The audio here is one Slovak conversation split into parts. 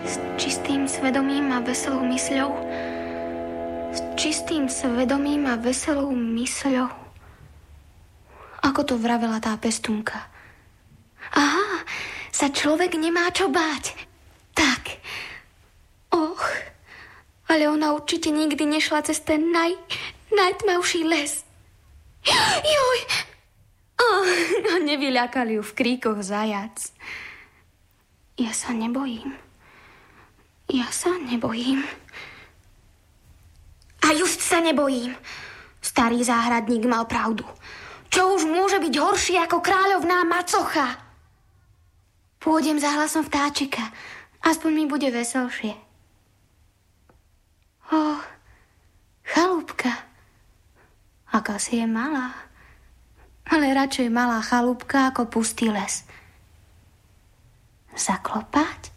S čistým svedomím a veselou mysľou. S čistým svedomím a veselou mysľou. Ako to vravela tá pestúnka. Aha, sa človek nemá čo báť. Tak. Och, ale ona určite nikdy nešla cez ten najtmavší les. Joj! Oh, nevyľakal ju v kríkoch zajac. Ja sa nebojím. A just sa nebojím. Starý záhradník mal pravdu. Čo už môže byť horšie ako kráľovná macocha? Pôjdem za hlasom vtáčika. Aspoň mi bude veselšie. Chalúbka. Aká si je malá. Ale radšej malá chalúbka ako pustý les. Zaklopať?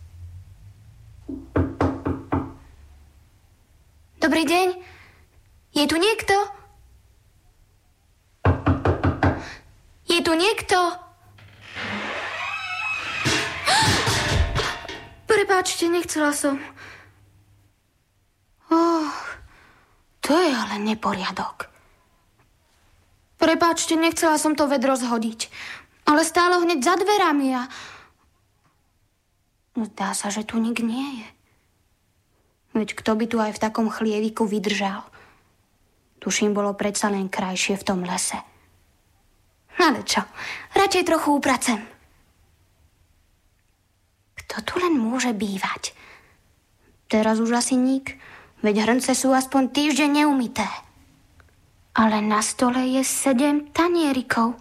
Dobrý deň. Je tu niekto? Je tu niekto? Prepáčte, nechcela som. To je ale neporiadok. Prepáčte, nechcela som to vedro zhodiť. Ale stálo hneď za dverami a... Zdá sa, že tu nik nie je. Veď kto by tu aj v takom chlieviku vydržal? Tuším, bolo predsa len krajšie v tom lese. Ale čo, radšej trochu upracem. Kto tu len môže bývať? Teraz už asi nik, veď hrnce sú aspoň týždeň neumyté. Ale na stole je 7 tanierikov.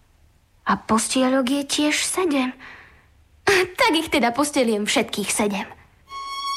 A postieľok je tiež 7. Tak ich teda posteliem všetkých 7.